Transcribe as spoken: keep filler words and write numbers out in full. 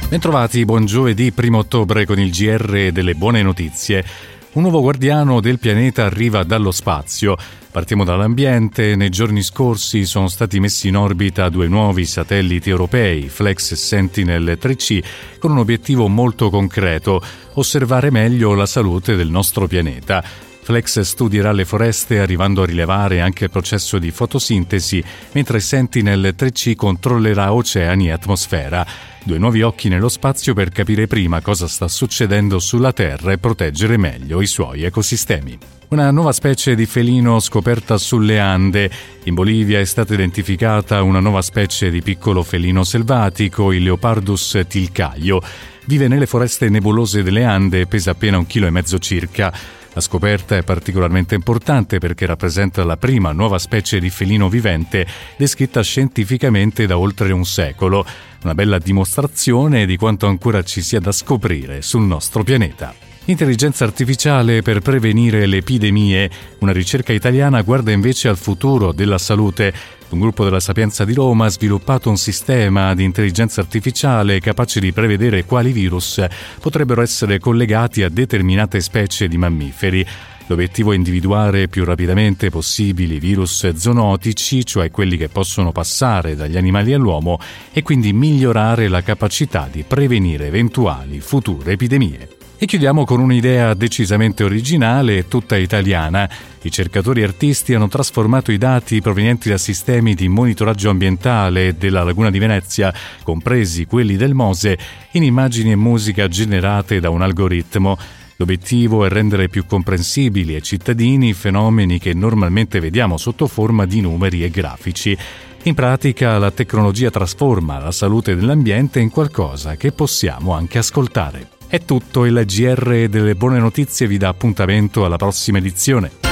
Bentrovati, buon giovedì primo ottobre con il G R delle buone notizie. Un nuovo guardiano del pianeta arriva dallo spazio. Partiamo dall'ambiente. Nei giorni scorsi sono stati messi in orbita due nuovi satelliti europei, Flex e Sentinel tre C, con un obiettivo molto concreto: osservare meglio la salute del nostro pianeta. Flex studierà le foreste arrivando a rilevare anche il processo di fotosintesi, mentre Sentinel tre C controllerà oceani e atmosfera. Due nuovi occhi nello spazio per capire prima cosa sta succedendo sulla Terra e proteggere meglio i suoi ecosistemi. Una nuova specie di felino scoperta sulle Ande. In Bolivia è stata identificata una nuova specie di piccolo felino selvatico, il Leopardus tilcaio. Vive nelle foreste nebulose delle Ande e pesa appena un chilo e mezzo circa. La scoperta è particolarmente importante perché rappresenta la prima nuova specie di felino vivente descritta scientificamente da oltre un secolo. Una bella dimostrazione di quanto ancora ci sia da scoprire sul nostro pianeta. Intelligenza artificiale per prevenire le epidemie. Una ricerca italiana guarda invece al futuro della salute. Un gruppo della Sapienza di Roma ha sviluppato un sistema di intelligenza artificiale capace di prevedere quali virus potrebbero essere collegati a determinate specie di mammiferi. L'obiettivo è individuare più rapidamente possibili virus zoonotici, cioè quelli che possono passare dagli animali all'uomo, e quindi migliorare la capacità di prevenire eventuali future epidemie. E chiudiamo con un'idea decisamente originale e tutta italiana. Ricercatori e artisti hanno trasformato i dati provenienti da sistemi di monitoraggio ambientale della Laguna di Venezia, compresi quelli del Mose, in immagini e musica generate da un algoritmo. L'obiettivo è rendere più comprensibili ai cittadini fenomeni che normalmente vediamo sotto forma di numeri e grafici. In pratica, la tecnologia trasforma la salute dell'ambiente in qualcosa che possiamo anche ascoltare. È tutto, il G R delle buone notizie vi dà appuntamento alla prossima edizione.